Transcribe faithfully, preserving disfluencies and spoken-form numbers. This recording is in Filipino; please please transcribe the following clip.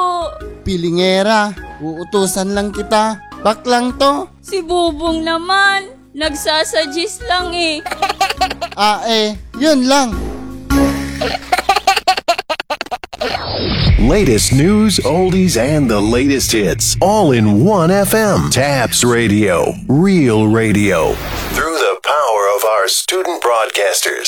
Pilingera, uutusan lang kita. Baklang to. Si Bubong naman, nagsasuggest lang eh. Ah eh, yun lang. Latest news, oldies, and the latest hits, all in one F M. Taps Radio, real radio. Through the power of our student broadcasters.